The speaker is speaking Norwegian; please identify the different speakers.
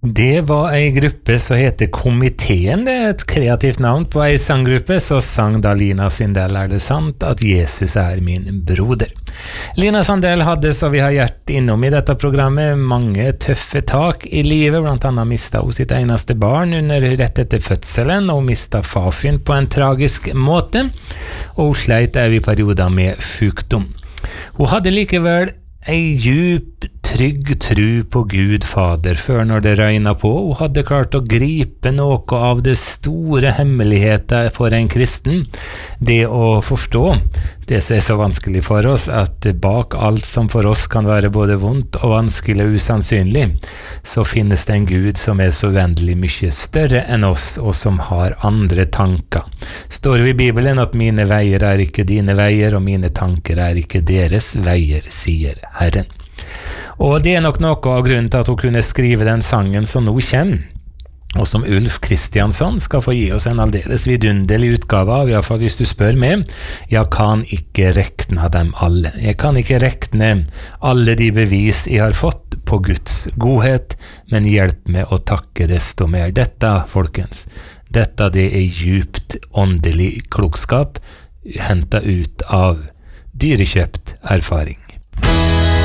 Speaker 1: Det var en gruppe som heter Komiteen, det er et kreativt navn på en sanggruppe, så sang da Lina Sindel Er det sant at Jesus er min broder. Lina Sindel hadde, så vi har vært innom i dette programmet, mange tøffe tak i livet, blant annet mistet hun sitt eneste barn rett etter fødselen, og mistet farfin på en tragisk måte, og hun sleit i perioder med sykdom. Hun hadde likevel en djup, trygg tru på Gud Fader før når det røyna på. Hun hadde klart å gripe noe av det store hemmeligheten for en kristen. Det å forstå det som er så vanskelig for oss, at bak alt som for oss kan være både vondt og vanskelig og usannsynlig, så finnes det en Gud som er så uendelig mye større enn oss, og som har andre tanker. Står jo i Bibelen at mine veier er ikke dine veier, og mine tanker er ikke deres veier, sier Herren. Og det er nok noe av grunnen til at hun kunne skrive den sangen som nå kommer, og som Ulf Kristiansson skal få gi oss en aldeles vidunderlig utgave av, i hvert fall hvis du spør meg. Jeg kan ikke rekne dem alle. Jeg kan ikke rekne alle de bevis jeg har fått på Guds godhet, men hjelp meg å takke desto mer. Dette, folkens, dette det er djupt åndelig klokskap, hentet ut av dyrekjøpt erfaring.